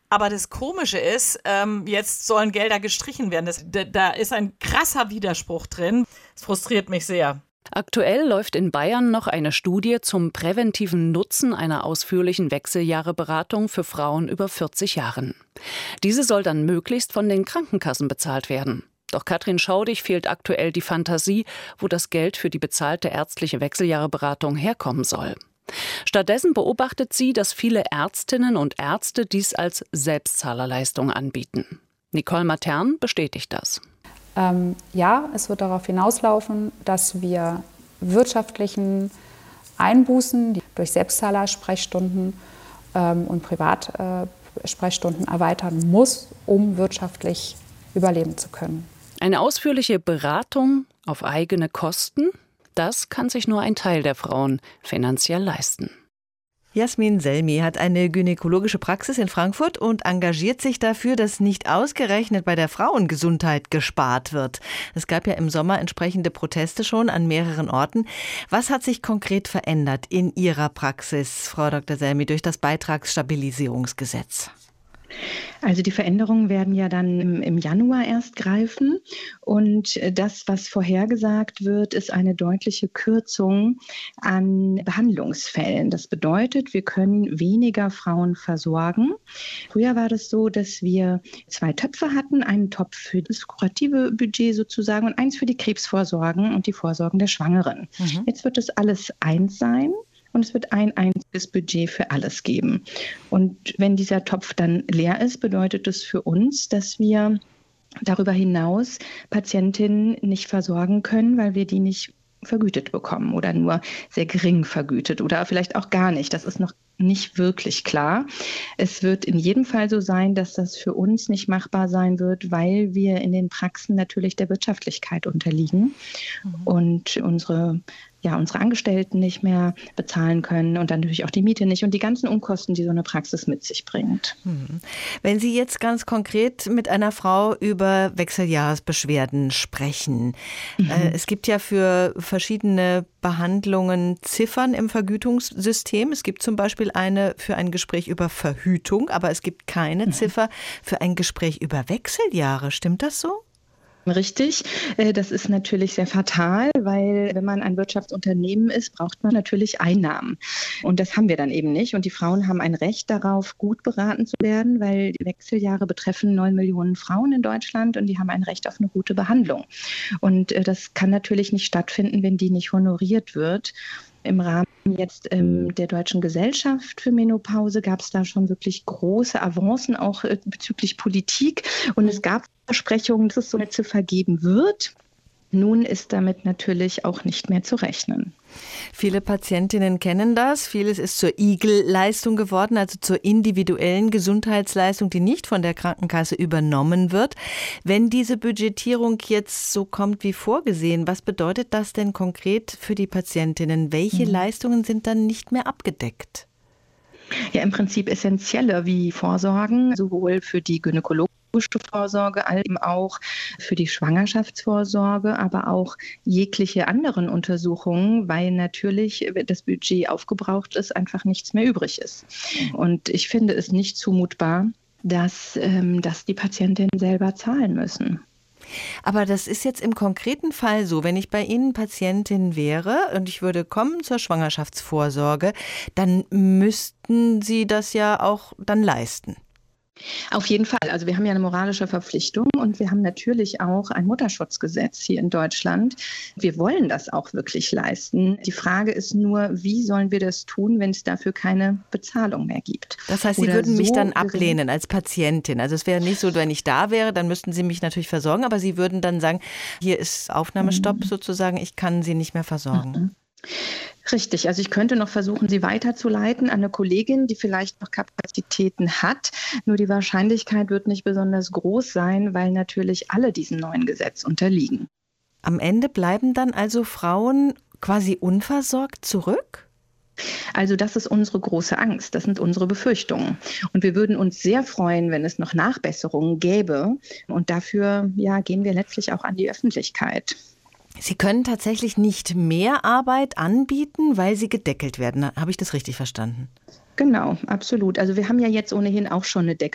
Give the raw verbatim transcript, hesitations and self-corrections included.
Aber das Komische ist, ähm, jetzt sollen Gelder gestrichen werden. Das, da, da ist ein krasser Widerspruch drin. Das frustriert mich sehr. Aktuell läuft in Bayern noch eine Studie zum präventiven Nutzen einer ausführlichen Wechseljahreberatung für Frauen über vierzig Jahren. Diese soll dann möglichst von den Krankenkassen bezahlt werden. Doch Katrin Schaudig fehlt aktuell die Fantasie, wo das Geld für die bezahlte ärztliche Wechseljahreberatung herkommen soll. Stattdessen beobachtet sie, dass viele Ärztinnen und Ärzte dies als Selbstzahlerleistung anbieten. Nicole Matern bestätigt das. Ähm, ja, es wird darauf hinauslaufen, dass wir wirtschaftlichen Einbußen die durch Selbstzahler-Sprechstunden ähm, und Privatsprechstunden äh, erweitern muss, um wirtschaftlich überleben zu können. Eine ausführliche Beratung auf eigene Kosten? Das kann sich nur ein Teil der Frauen finanziell leisten. Jasmin Selmi hat eine gynäkologische Praxis in Frankfurt und engagiert sich dafür, dass nicht ausgerechnet bei der Frauengesundheit gespart wird. Es gab ja im Sommer entsprechende Proteste schon an mehreren Orten. Was hat sich konkret verändert in Ihrer Praxis, Frau Doktor Selmi, durch das Beitragsstabilisierungsgesetz? Also die Veränderungen werden ja dann im, im Januar erst greifen und das, was vorhergesagt wird, ist eine deutliche Kürzung an Behandlungsfällen. Das bedeutet, wir können weniger Frauen versorgen. Früher war das so, dass wir zwei Töpfe hatten, einen Topf für das kurative Budget sozusagen und eins für die Krebsvorsorgen und die Vorsorgen der Schwangeren. Mhm. Jetzt wird das alles eins sein. Und es wird ein einziges Budget für alles geben. Und wenn dieser Topf dann leer ist, bedeutet das für uns, dass wir darüber hinaus Patientinnen nicht versorgen können, weil wir die nicht vergütet bekommen oder nur sehr gering vergütet oder vielleicht auch gar nicht. Das ist noch nicht wirklich klar. Es wird in jedem Fall so sein, dass das für uns nicht machbar sein wird, weil wir in den Praxen natürlich der Wirtschaftlichkeit unterliegen mhm. und unsere ja, unsere Angestellten nicht mehr bezahlen können und dann natürlich auch die Miete nicht und die ganzen Umkosten, die so eine Praxis mit sich bringt. Wenn Sie jetzt ganz konkret mit einer Frau über Wechseljahresbeschwerden sprechen, mhm. äh, es gibt ja für verschiedene Behandlungen Ziffern im Vergütungssystem. Es gibt zum Beispiel eine für ein Gespräch über Verhütung, aber es gibt keine mhm. Ziffer für ein Gespräch über Wechseljahre. Stimmt das so? Richtig, das ist natürlich sehr fatal, weil wenn man ein Wirtschaftsunternehmen ist, braucht man natürlich Einnahmen. Und das haben wir dann eben nicht. Und die Frauen haben ein Recht darauf, gut beraten zu werden, weil die Wechseljahre betreffen neun Millionen Frauen in Deutschland und die haben ein Recht auf eine gute Behandlung. Und das kann natürlich nicht stattfinden, wenn die nicht honoriert wird. Im Rahmen jetzt ähm, der Deutschen Gesellschaft für Menopause gab es da schon wirklich große Avancen, auch äh, bezüglich Politik. Und es gab Versprechungen, dass es so eine Ziffer geben wird. Nun ist damit natürlich auch nicht mehr zu rechnen. Viele Patientinnen kennen das. Vieles ist zur I G L-Leistung geworden, also zur individuellen Gesundheitsleistung, die nicht von der Krankenkasse übernommen wird. Wenn diese Budgetierung jetzt so kommt wie vorgesehen, was bedeutet das denn konkret für die Patientinnen? Welche mhm. Leistungen sind dann nicht mehr abgedeckt? Ja, im Prinzip essentielle wie Vorsorgen, sowohl für die Gynäkologische Vorsorge, als eben auch für die Schwangerschaftsvorsorge, aber auch jegliche anderen Untersuchungen, weil natürlich das Budget aufgebraucht ist, einfach nichts mehr übrig ist. Und ich finde es nicht zumutbar, dass, ähm, dass die Patientinnen selber zahlen müssen. Aber das ist jetzt im konkreten Fall so, wenn ich bei Ihnen Patientin wäre und ich würde kommen zur Schwangerschaftsvorsorge, dann müssten Sie das ja auch dann leisten. Auf jeden Fall. Also wir haben ja eine moralische Verpflichtung und wir haben natürlich auch ein Mutterschutzgesetz hier in Deutschland. Wir wollen das auch wirklich leisten. Die Frage ist nur, wie sollen wir das tun, wenn es dafür keine Bezahlung mehr gibt? Das heißt, Sie Oder würden so mich dann ablehnen als Patientin. Also es wäre nicht so, wenn ich da wäre, dann müssten Sie mich natürlich versorgen, aber Sie würden dann sagen, hier ist Aufnahmestopp mhm. sozusagen, ich kann Sie nicht mehr versorgen. Mhm. Richtig, also ich könnte noch versuchen, Sie weiterzuleiten an eine Kollegin, die vielleicht noch Kapazitäten hat. Nur die Wahrscheinlichkeit wird nicht besonders groß sein, weil natürlich alle diesem neuen Gesetz unterliegen. Am Ende bleiben dann also Frauen quasi unversorgt zurück? Also das ist unsere große Angst, das sind unsere Befürchtungen. Und wir würden uns sehr freuen, wenn es noch Nachbesserungen gäbe. Und dafür ja, gehen wir letztlich auch an die Öffentlichkeit. Sie können tatsächlich nicht mehr Arbeit anbieten, weil Sie gedeckelt werden. Habe ich das richtig verstanden? Genau, absolut. Also wir haben ja jetzt ohnehin auch schon eine Deckelung.